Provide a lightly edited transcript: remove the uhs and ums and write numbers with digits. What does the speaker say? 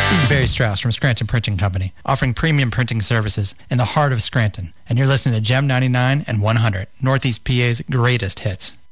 This is Barry Strauss from Scranton Printing Company, offering premium printing services in the heart of Scranton. And you're listening to Gem 99 and 100, Northeast PA's greatest hits.